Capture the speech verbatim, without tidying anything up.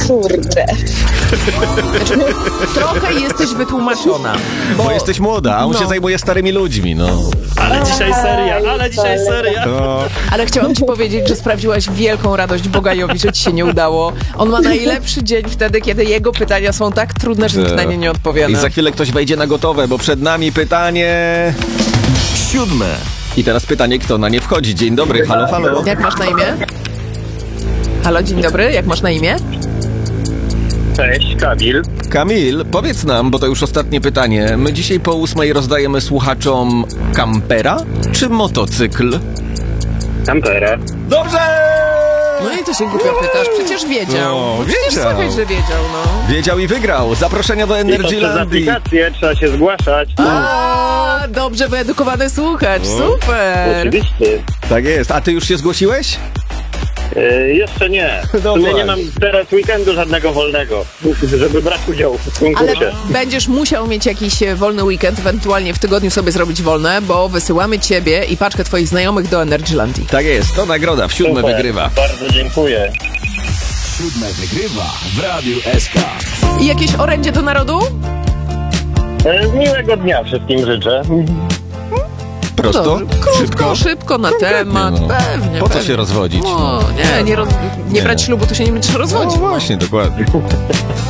Kurde. Znaczy, trochę jesteś wytłumaczona. Bo, Bo jesteś młoda, a on no. się zajmuje starymi ludźmi, no. Ale dzisiaj seria, ale dzisiaj seria. To... Ale chciałam ci powiedzieć, że sprawdziłaś wielką radość Bogajowi, że ci się nie udało. On ma najlepszy dzień wtedy, kiedy jego pytania są tak trudne, że nikt na nie nie odpowiada. I za chwilę ktoś wejdzie na gotowe, bo przed nami pytanie... siódme. I teraz pytanie, kto na nie wchodzi. Dzień dobry, halo, halo. Jak masz na imię? Halo, dzień dobry, jak masz na imię? Cześć, Kamil. Kamil, powiedz nam, bo to już ostatnie pytanie. My dzisiaj po ósmej rozdajemy słuchaczom kampera czy motocykl? Kampera. Dobrze! No i to się głupio pytasz, przecież wiedział. No, No, przecież wiedział. słuchaj, że wiedział, no. Wiedział i wygrał. Zaproszenia do I to przez Energylandii. aplikację trzeba się zgłaszać. A, dobrze wyedukowany słuchacz, super. Oczywiście. Tak jest. A ty już się zgłosiłeś? E, jeszcze nie. W No sumie nie właśnie. mam teraz weekendu żadnego wolnego, żeby brać udziału w Ale konkursie. będziesz musiał mieć jakiś e, wolny weekend, ewentualnie w tygodniu sobie zrobić wolne, bo wysyłamy ciebie i paczkę twoich znajomych do Energylandii. Tak jest. To nagroda. W siódme Super. wygrywa. Bardzo dziękuję. Siódme wygrywa w Radiu S K. I jakieś orędzie do narodu? E, miłego dnia wszystkim życzę. Prosto? Dobrze. Krótko, Szybko? szybko, na temat, no. pewnie. Po co pewnie. się rozwodzić? No, nie, nie, roz, nie Nie. brać ślubu, to się nie będziesz No rozwodzić. właśnie, dokładnie.